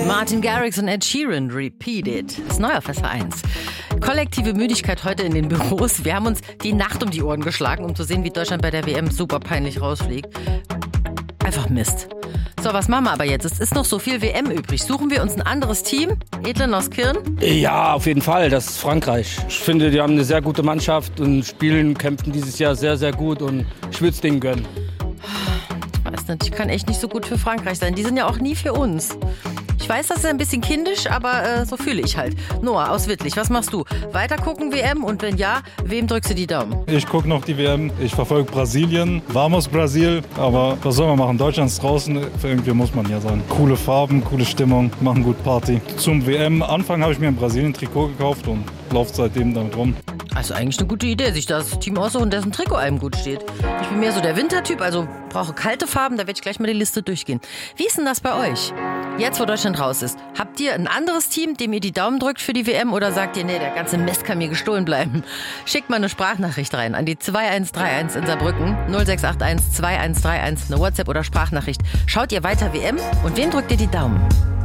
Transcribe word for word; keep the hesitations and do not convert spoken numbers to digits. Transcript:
Martin Garrix und Ed Sheeran, Repeat It. Das ist neu auf S W R eins. Kollektive Müdigkeit heute in den Büros. Wir haben uns die Nacht um die Ohren geschlagen, um zu sehen, wie Deutschland bei der W M super peinlich rausfliegt. Einfach Mist. So, was machen wir aber jetzt? Es ist noch so viel W M übrig. Suchen wir uns ein anderes Team? Edlen aus Kirn? Ja, auf jeden Fall. Das ist Frankreich. Ich finde, die haben eine sehr gute Mannschaft und spielen, kämpfen dieses Jahr sehr, sehr gut und ich würde es denen gönnen. Ich weiß nicht, ich kann echt nicht so gut für Frankreich sein. Die sind ja auch nie für uns. Ich weiß, das ist ein bisschen kindisch, aber äh, so fühle ich halt. Noah aus Wittlich, was machst du? Weiter gucken W M und wenn ja, wem drückst du die Daumen? Ich gucke noch die W M, ich verfolge Brasilien. Vamos Brasil, aber was soll man machen? Deutschland ist draußen, irgendwie muss man ja sein. Coole Farben, coole Stimmung, machen gut Party. Zum W M-Anfang habe ich mir ein Brasilien-Trikot gekauft und laufe seitdem damit rum. Also eigentlich eine gute Idee, sich das Team aussuchen, dessen Trikot einem gut steht. Ich bin mehr so der Wintertyp, also brauche kalte Farben, da werde ich gleich mal die Liste durchgehen. Wie ist denn das bei euch? Jetzt, wo Deutschland raus ist, habt ihr ein anderes Team, dem ihr die Daumen drückt für die W M oder sagt ihr, nee, der ganze Mist kann mir gestohlen bleiben? Schickt mal eine Sprachnachricht rein an die zwei eins drei eins in Saarbrücken, null sechs acht eins zwei eins drei eins, eine WhatsApp oder Sprachnachricht. Schaut ihr weiter W M und wem drückt ihr die Daumen?